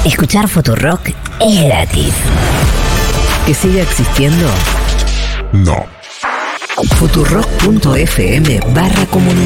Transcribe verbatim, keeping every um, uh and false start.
Escuchar Futurock es gratis. ¿Que siga existiendo? No. Futurock punto f m barra comunidad.